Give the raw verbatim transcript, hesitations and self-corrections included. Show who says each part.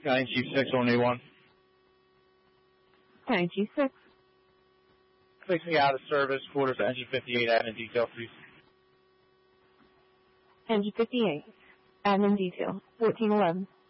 Speaker 1: nine Chief six on A one.
Speaker 2: nine Chief six.
Speaker 1: Place me out of service. Quarters to engine fifty-eight. Admin detail, please.
Speaker 2: Engine fifty-eight. Admin detail. fourteen eleven.